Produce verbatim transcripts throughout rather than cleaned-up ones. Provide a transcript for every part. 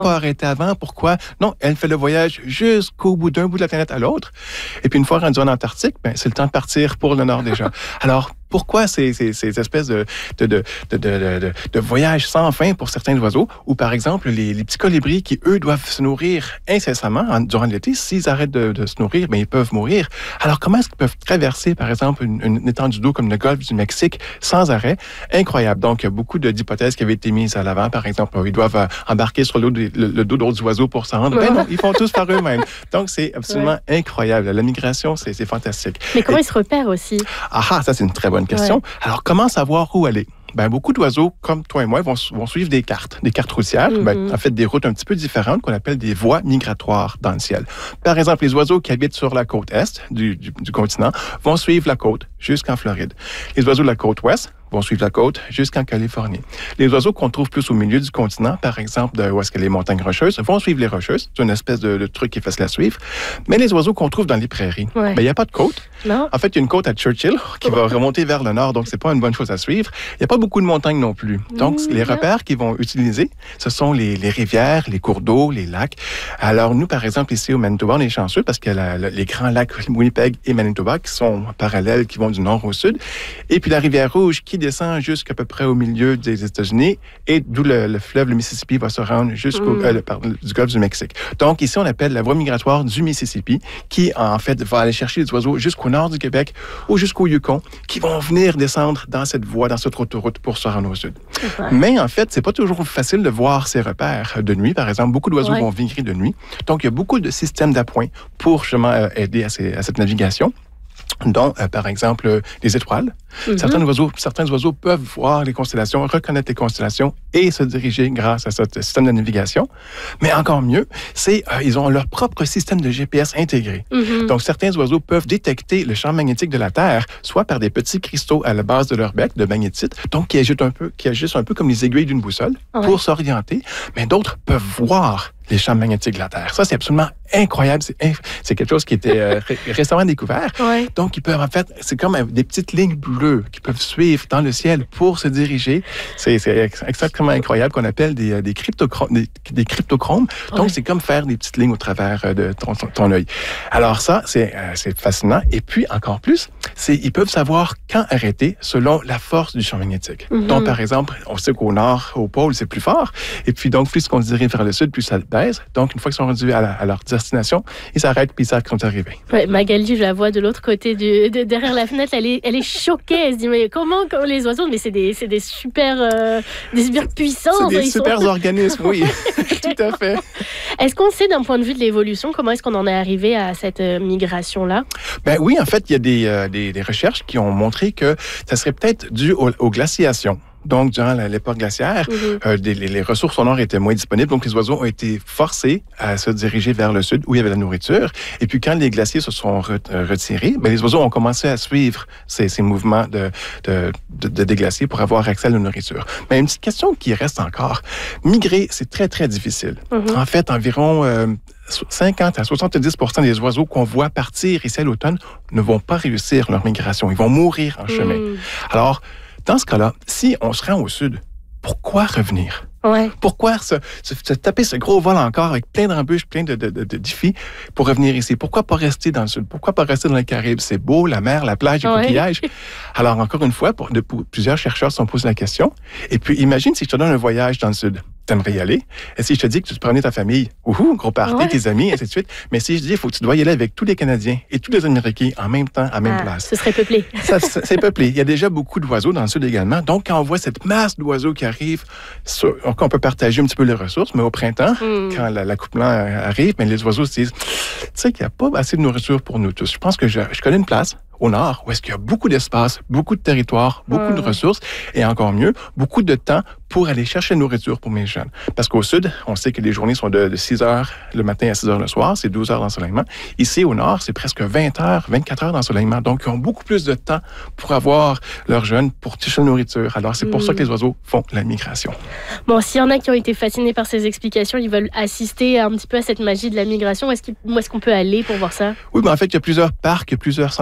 pas arrêté avant? Pourquoi? Non, elle fait le voyage jusqu'au bout d'un bout de la planète à l'autre. Et puis, une fois rendue en Antarctique, ben, c'est le temps de partir pour le nord déjà. Alors, pourquoi ces, ces, ces espèces de, de, de, de, de, de, de voyages sans fin pour certains oiseaux, ou par exemple les, les petits colibris qui, eux, doivent se nourrir incessamment en, durant l'été. S'ils arrêtent de, de se nourrir, bien, ils peuvent mourir. Alors, comment est-ce qu'ils peuvent traverser, par exemple, une, une étendue d'eau comme le golfe du Mexique sans arrêt? Incroyable. Donc, il y a beaucoup de, d'hypothèses qui avaient été mises à l'avant. Par exemple, ils doivent euh, embarquer sur le, le, le dos d'autres oiseaux pour s'en rendre. Ben non, ils font tous par eux-mêmes. Donc, c'est absolument ouais. incroyable. La migration, c'est, c'est fantastique. Mais comment Et, ils se repèrent aussi? Ah, ah, ça, c'est une très bonne question. Ouais. Alors, comment savoir où aller? Ben, beaucoup d'oiseaux, comme toi et moi, vont, vont suivre des cartes, des cartes routières, mm-hmm. ben, en fait, des routes un petit peu différentes qu'on appelle des voies migratoires dans le ciel. Par exemple, les oiseaux qui habitent sur la côte est du, du, du continent vont suivre la côte jusqu'en Floride. Les oiseaux de la côte ouest vont suivre la côte jusqu'en Californie. Les oiseaux qu'on trouve plus au milieu du continent, par exemple, de où est-ce que les montagnes rocheuses, vont suivre les rocheuses. C'est une espèce de, de truc qui est facile à suivre. Mais les oiseaux qu'on trouve dans les prairies, ouais. ben, il n'y a pas de côte. Non. En fait, il y a une côte à Churchill qui va remonter vers le nord, donc c'est pas une bonne chose à suivre. Il n'y a pas beaucoup de montagnes non plus. Donc, mmh, les repères qu'ils vont utiliser, ce sont les, les rivières, les cours d'eau, les lacs. Alors, nous, par exemple, ici au Manitoba, on est chanceux parce qu'il y a la, les grands lacs Winnipeg et Manitoba qui sont parallèles, qui vont du nord au sud. Et puis la rivière Rouge qui descend jusqu'à peu près au milieu des États-Unis et d'où le, le fleuve, le Mississippi, va se rendre jusqu'au mmh. euh, le, pardon, du golfe du Mexique. Donc, ici, on appelle la voie migratoire du Mississippi qui, en fait, va aller chercher les oiseaux jusqu'au nord du Québec ou jusqu'au Yukon qui vont venir descendre dans cette voie, dans cette autoroute pour se rendre au sud. Ouais. Mais en fait, c'est pas toujours facile de voir ces repères de nuit. Par exemple, beaucoup d'oiseaux ouais. vont migrer de nuit. Donc, il y a beaucoup de systèmes d'appoint pour justement euh, aider à, ces, à cette navigation. dont, euh, par exemple, euh, les étoiles. Mm-hmm. Certains oiseaux, certains oiseaux peuvent voir les constellations, reconnaître les constellations et se diriger grâce à ce système de navigation. Mais encore mieux, c'est euh, ils ont leur propre système de G P S intégré. Mm-hmm. Donc, certains oiseaux peuvent détecter le champ magnétique de la Terre, soit par des petits cristaux à la base de leur bec, de magnétite, donc qui agissent un peu, qui agissent un peu comme les aiguilles d'une boussole ouais. pour s'orienter. Mais d'autres peuvent voir les champs magnétiques de la Terre. Ça, c'est absolument incroyable. C'est, inf- c'est quelque chose qui était euh, ré- récemment découvert. Ouais. Donc, ils peuvent, en fait, c'est comme des petites lignes bleues qui peuvent suivre dans le ciel pour se diriger. C'est, c'est exactement incroyable qu'on appelle des, des, cryptochromes, des, des cryptochromes. Donc, ouais. c'est comme faire des petites lignes au travers de ton, ton, ton œil. Alors ça, c'est, euh, c'est fascinant. Et puis, encore plus, c'est ils peuvent savoir quand arrêter selon la force du champ magnétique. Mm-hmm. Donc, par exemple, on sait qu'au nord, au pôle, c'est plus fort. Et puis, donc, plus qu'on se dirige vers le sud, plus ça baisse. Donc, une fois qu'ils sont rendus à, la, à leur destination, ils s'arrêtent puis ils savent qu'ils sont arrivés. Ouais, Magali, je la vois de l'autre côté, du, de, derrière la fenêtre, elle est, elle est choquée. Elle se dit, mais comment, comment les oiseaux, mais c'est des, c'est des super, euh, des super puissants. C'est des ils super sont... organismes, oui, tout à fait. Est-ce qu'on sait d'un point de vue de l'évolution, comment est-ce qu'on en est arrivé à cette euh, migration-là? Ben oui, en fait, il y a des, euh, des, des recherches qui ont montré que ça serait peut-être dû aux, aux glaciations. Donc, durant l'époque glaciaire, mm-hmm. euh, les, les ressources au nord étaient moins disponibles. Donc, les oiseaux ont été forcés à se diriger vers le sud, où il y avait la nourriture. Et puis, quand les glaciers se sont re- retirés, ben, les oiseaux ont commencé à suivre ces, ces mouvements de, de, de, de déglacier pour avoir accès à la nourriture. Mais une petite question qui reste encore. Migrer, c'est très, très difficile. Mm-hmm. En fait, environ... Euh, cinquante à soixante-dix pour cent des oiseaux qu'on voit partir ici à l'automne ne vont pas réussir leur migration. Ils vont mourir en chemin. Mm. Alors, dans ce cas-là, si on se rend au sud, pourquoi revenir? Ouais. Pourquoi se, se, se taper ce gros vol encore avec plein d'embûches, plein de, de, de, de défis pour revenir ici? Pourquoi pas rester dans le sud? Pourquoi pas rester dans les Caraïbes? C'est beau, la mer, la plage, les ouais. coquillages. Alors, encore une fois, pour, de, pour, plusieurs chercheurs se sont posés la question. Et puis, imagine si je te donne un voyage dans le sud. T'aimerais y aller? Et si je te dis que tu te prenais ta famille, ouhou, gros party, ouais. tes amis, ainsi de suite. Mais si je dis, il faut que tu dois y aller avec tous les Canadiens et tous les Américains en même temps, à même ah, place. Ce serait peuplé. Ça, c'est peuplé. Il y a déjà beaucoup d'oiseaux dans le sud également. Donc, quand on voit cette masse d'oiseaux qui arrivent, sur, on peut partager un petit peu les ressources, mais au printemps, mm. quand la, l'accouplement arrive, mais les oiseaux se disent, tu sais qu'il n'y a pas assez de nourriture pour nous tous. Je pense que je, je connais une place au nord, où est-ce qu'il y a beaucoup d'espace, beaucoup de territoire, beaucoup ouais. de ressources, et encore mieux, beaucoup de temps pour aller chercher la nourriture pour mes jeunes. Parce qu'au sud, on sait que les journées sont de, de six heures le matin à six heures le soir, c'est douze heures d'ensoleillement. Ici, au nord, c'est presque vingt heures, vingt-quatre heures d'ensoleillement. Donc, ils ont beaucoup plus de temps pour avoir leurs jeunes, pour chercher la nourriture. Alors, c'est pour mmh. ça que les oiseaux font la migration. Bon, s'il y en a qui ont été fascinés par ces explications, ils veulent assister un petit peu à cette magie de la migration, où est-ce, qu'il, où est-ce qu'on peut aller pour voir ça? Oui, mais en fait, il y a plusieurs parcs, il y a plusieurs centres de la nature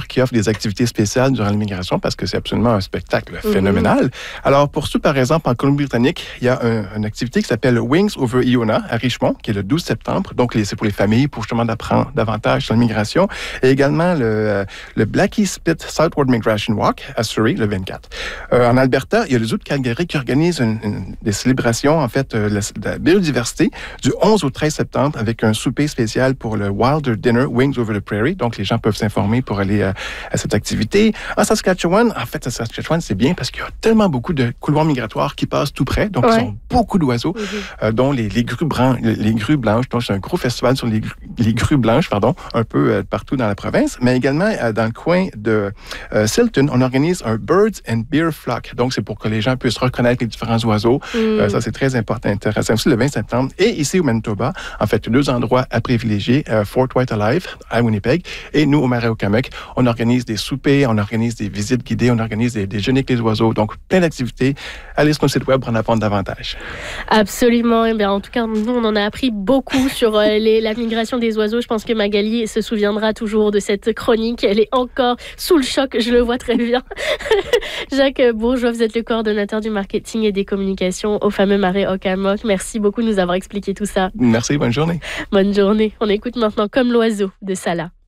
sûr qui offre des activités spéciales durant l'immigration parce que c'est absolument un spectacle phénoménal. Mm-hmm. Alors, pour ceux, par exemple, en Colombie-Britannique, il y a un, une activité qui s'appelle Wings Over Iona à Richmond, qui est le douze septembre. Donc, les, c'est pour les familles, pour justement d'apprendre davantage sur l'immigration. Et également le, le Blackie Spit Southward Migration Walk à Surrey, le vingt-quatre. Euh, en Alberta, il y a le zoo de Calgary qui organise une, une, des célébrations, en fait, euh, de la biodiversité du onze au treize septembre avec un souper spécial pour le Wilder Dinner Wings Over the Prairie. Donc, les gens peuvent s'informer pour aller à, à cette activité. En Saskatchewan, en fait, à Saskatchewan, c'est bien parce qu'il y a tellement beaucoup de couloirs migratoires qui passent tout près. Donc, ouais. Ils ont beaucoup d'oiseaux, mm-hmm. euh, dont les, les, grues bran- les grues blanches. Donc, c'est un gros festival sur les, les grues blanches, pardon, un peu euh, partout dans la province. Mais également, euh, dans le coin de euh, Silton, on organise un Birds and Beer Flock. Donc, c'est pour que les gens puissent reconnaître les différents oiseaux. Mm. Euh, ça, c'est très important, intéressant. Aussi, le vingt septembre. Et ici, au Manitoba, en fait, deux endroits à privilégier, euh, Fort White Alive à Winnipeg et nous, au Marais Okamek, on organise des soupers, on organise des visites guidées, on organise des déjeuners avec les oiseaux. Donc, plein d'activités. Allez sur notre site web pour en apprendre davantage. Absolument. Eh bien, en tout cas, nous, on en a appris beaucoup sur euh, les, la migration des oiseaux. Je pense que Magali se souviendra toujours de cette chronique. Elle est encore sous le choc, je le vois très bien. Jacques Bourgeois, vous êtes le coordonnateur du marketing et des communications au fameux Marais Okamek. Merci beaucoup de nous avoir expliqué tout ça. Merci, bonne journée. Bonne journée. On écoute maintenant Comme l'oiseau de Salah.